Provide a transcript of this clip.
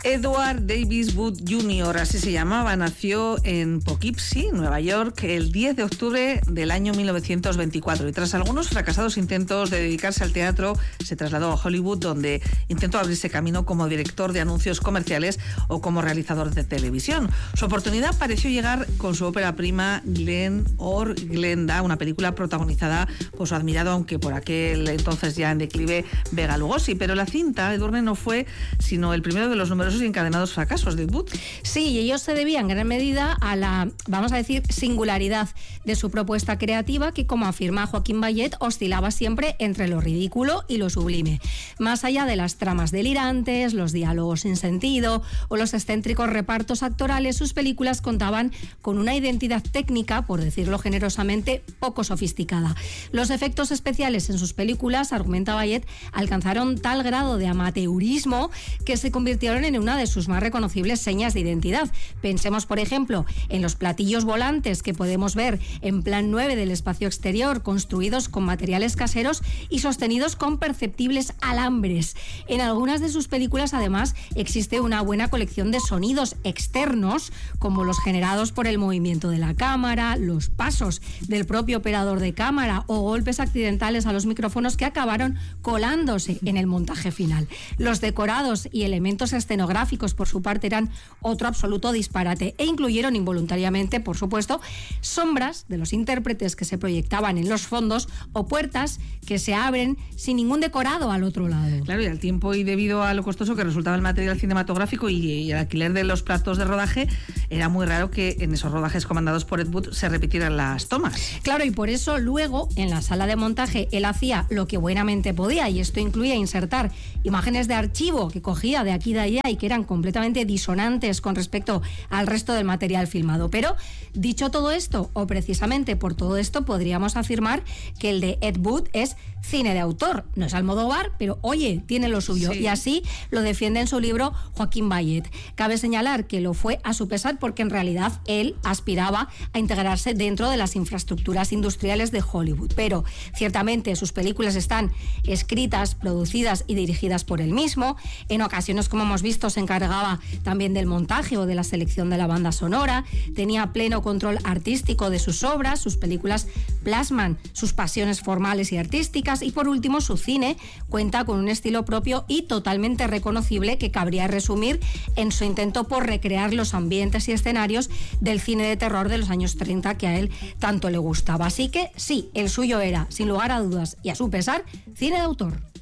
Edward Davis Wood Jr., así se llamaba, nació en Poughkeepsie, Nueva York, el 10 de octubre del año 1924 y tras algunos fracasados intentos de dedicarse al teatro, se trasladó a Hollywood, donde intentó abrirse camino como director de anuncios comerciales o como realizador de televisión. Su oportunidad pareció llegar con su ópera prima Glen or Glenda, una película protagonizada por su admirado, aunque por aquel entonces ya en declive, Bela Lugosi, pero la cinta, Edurne, no fue sino el primero de los numerosos y encadenados fracasos de Wood. Sí, y ellos se debían en gran medida a la, vamos a decir, singularidad de su propuesta creativa, que, como afirma Joaquín Bayet, oscilaba siempre entre lo ridículo y lo sublime. Más allá de las tramas delirantes, los diálogos sin sentido o los excéntricos repartos actorales, sus películas contaban con una identidad técnica, por decirlo generosamente, poco sofisticada. Los efectos especiales en sus películas, argumenta Bayet, alcanzaron tal grado de amateurismo que se convirtieron en una de sus más reconocibles señas de identidad. Pensemos, por ejemplo, en los platillos volantes que podemos ver en Plan 9 del espacio exterior, construidos con materiales caseros y sostenidos con perceptibles alambres. En algunas de sus películas, además, existe una buena colección de sonidos externos, como los generados por el movimiento de la cámara, los pasos del propio operador de cámara o golpes accidentales a los micrófonos que acabaron colándose en el montaje final. Los decorados y elementos escenográficos, por su parte, eran otro absoluto disparate e incluyeron involuntariamente, por supuesto, sombras de los intérpretes que se proyectaban en los fondos o puertas que se abren sin ningún decorado al otro lado. Claro, y al tiempo y debido a lo costoso que resultaba el material cinematográfico y el alquiler de los platos de rodaje, era muy raro que en esos rodajes comandados por Ed Wood se repitieran las tomas. Claro, y por eso luego en la sala de montaje él hacía lo que buenamente podía, y esto incluía insertar imágenes de archivo que cogía de aquí y de allá y que eran completamente disonantes con respecto al resto del material filmado. Pero dicho todo esto, o precisamente por todo esto, podríamos afirmar que el de Ed Wood es cine de autor. No es Almodóvar, pero oye, tiene lo suyo. Sí. Y así lo defiende en su libro Joaquín Bayet. Cabe señalar que lo fue a su pesar, porque en realidad él aspiraba a integrarse dentro de las infraestructuras industriales de Hollywood. Pero ciertamente sus películas están escritas, producidas y dirigidas por él mismo. En ocasiones, como hemos visto, se encargaba también del montaje o de la selección de la banda sonora. Tenía pleno control artístico de sus obras. Sus películas plasman sus pasiones formales y artísticas. Y por último, su cine cuenta con un estilo propio y totalmente reconocible que cabría resumir en su intento por recrear los ambientes y escenarios del cine de terror de los años 30 que a él tanto le gustaba. Así que sí, el suyo era, sin lugar a dudas y a su pesar, cine de autor.